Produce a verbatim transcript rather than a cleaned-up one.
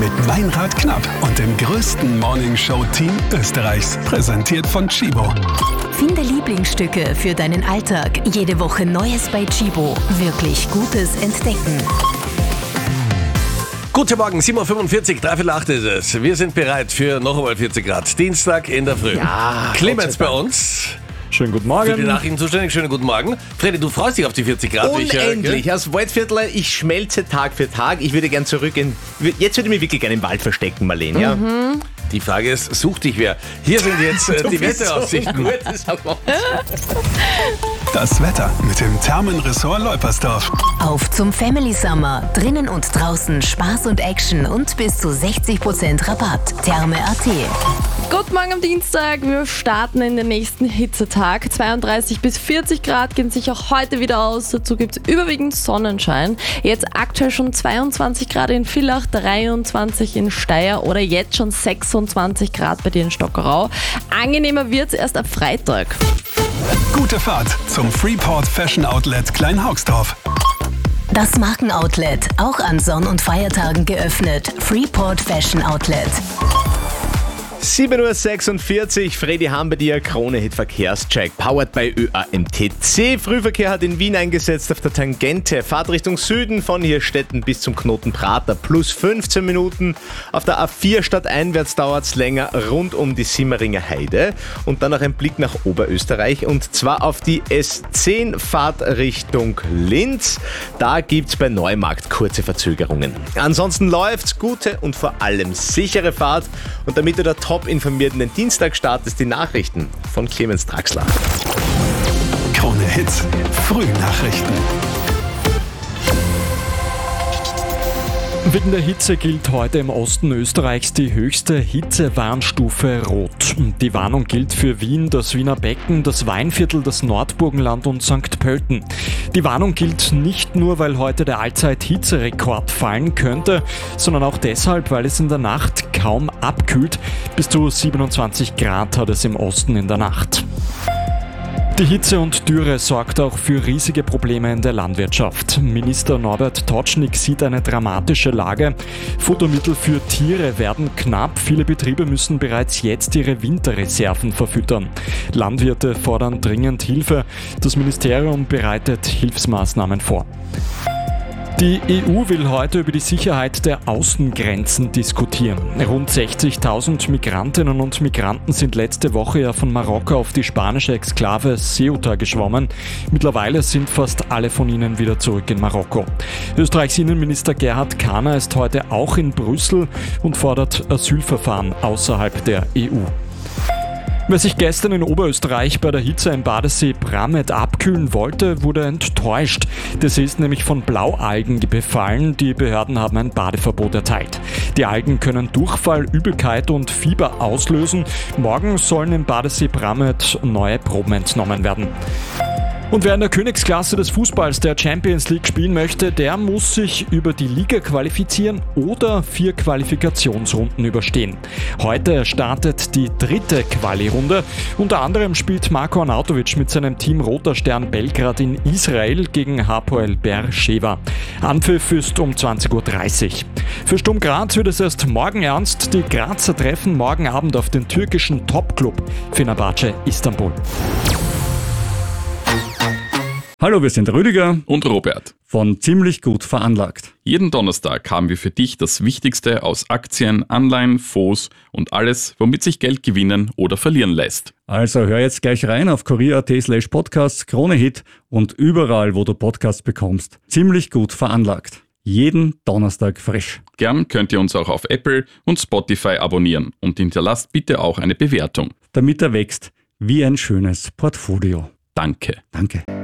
mit Meinrad Knapp und dem größten Morningshow-Team Österreichs. Präsentiert von Chibo. Finde Lieblingsstücke für deinen Alltag. Jede Woche Neues bei Chibo. Wirklich Gutes entdecken. Guten Morgen, sieben Uhr fünfundvierzig, dreiviertel acht ist es. Wir sind bereit für noch einmal vierzig Grad. Dienstag in der Früh. Ja, Clemens bei uns. Schönen guten Morgen. Für die Nachrichten zuständig. Schönen guten Morgen. Freddy, du freust dich auf die vierzig Grad. Unendlich. Ich, Aus Waldviertler, ich schmelze Tag für Tag. Ich würde gern zurück in... Jetzt würde ich mich wirklich gerne im Wald verstecken, Marlene. Ja? Mhm. Die Frage ist, sucht dich wer? Hier sind jetzt äh, die Wetteraussichten. So das Wetter mit dem Thermenressort Leupersdorf. Auf zum Family Summer. Drinnen und draußen Spaß und Action und bis zu sechzig Prozent Rabatt. Therme punkt at. Guten Morgen am Dienstag. Wir starten in den nächsten Hitzetag. zweiunddreißig bis vierzig Grad gehen sich auch heute wieder aus. Dazu gibt es überwiegend Sonnenschein. Jetzt aktuell schon zweiundzwanzig Grad in Villach, dreiundzwanzig in Steyr oder jetzt schon sechsundzwanzig Grad bei dir in Stockerau. Angenehmer wird es erst ab Freitag. Gute Fahrt zum Freeport Fashion Outlet Kleinhaugsdorf. Das Markenoutlet, auch an Sonn- und Feiertagen geöffnet. Freeport Fashion Outlet. sieben Uhr sechsundvierzig, Freddy haben bei dir Krone-Hit Verkehrscheck, powered by Ö A M T C. Frühverkehr hat in Wien eingesetzt auf der Tangente. Fahrt Richtung Süden von Hirstetten bis zum Knoten Prater plus fünfzehn Minuten. Auf der A vier stadteinwärts dauert es länger rund um die Simmeringer Heide. Und dann noch ein Blick nach Oberösterreich und zwar auf die S zehn Fahrt Richtung Linz. Da gibt es bei Neumarkt kurze Verzögerungen. Ansonsten läuft's, gute und vor allem sichere Fahrt. Und damit du da top informiert in den Dienstag startest, die Nachrichten von Clemens Draxler. Krone Hits, Frühnachrichten. Wegen der Hitze gilt heute im Osten Österreichs die höchste Hitzewarnstufe Rot. Die Warnung gilt für Wien, das Wiener Becken, das Weinviertel, das Nordburgenland und Sankt Pölten. Die Warnung gilt nicht nur, weil heute der Allzeit-Hitzerekord fallen könnte, sondern auch deshalb, weil es in der Nacht kaum abkühlt. Bis zu siebenundzwanzig Grad hat es im Osten in der Nacht. Die Hitze und Dürre sorgt auch für riesige Probleme in der Landwirtschaft. Minister Norbert Totschnig sieht eine dramatische Lage. Futtermittel für Tiere werden knapp. Viele Betriebe müssen bereits jetzt ihre Winterreserven verfüttern. Landwirte fordern dringend Hilfe. Das Ministerium bereitet Hilfsmaßnahmen vor. Die E U will heute über die Sicherheit der Außengrenzen diskutieren. Rund sechzigtausend Migrantinnen und Migranten sind letzte Woche ja von Marokko auf die spanische Exklave Ceuta geschwommen. Mittlerweile sind fast alle von ihnen wieder zurück in Marokko. Österreichs Innenminister Gerhard Kahner ist heute auch in Brüssel und fordert Asylverfahren außerhalb der E U. Wer sich gestern in Oberösterreich bei der Hitze im Badesee Bramet abkühlen wollte, wurde enttäuscht. Der See ist nämlich von Blaualgen befallen. Die Behörden haben ein Badeverbot erteilt. Die Algen können Durchfall, Übelkeit und Fieber auslösen. Morgen sollen im Badesee Bramet neue Proben entnommen werden. Und wer in der Königsklasse des Fußballs der Champions League spielen möchte, der muss sich über die Liga qualifizieren oder vier Qualifikationsrunden überstehen. Heute startet die dritte Quali-Runde. Unter anderem spielt Marko Arnautovic mit seinem Team Roter Stern Belgrad in Israel gegen Hapoel Be'er-Sheva. Anpfiff ist um zwanzig Uhr dreißig. Für Sturm Graz wird es erst morgen ernst. Die Grazer treffen morgen Abend auf den türkischen Topclub Fenerbahce Istanbul. Hallo, wir sind Rüdiger und Robert von Ziemlich gut veranlagt. Jeden Donnerstag haben wir für dich das Wichtigste aus Aktien, Anleihen, Fonds und alles, womit sich Geld gewinnen oder verlieren lässt. Also hör jetzt gleich rein auf kurier punkt at slash podcasts, Krone-Hit und überall, wo du Podcasts bekommst. Ziemlich gut veranlagt. Jeden Donnerstag frisch. Gern könnt ihr uns auch auf Apple und Spotify abonnieren und hinterlasst bitte auch eine Bewertung. Damit er wächst wie ein schönes Portfolio. Danke. Danke.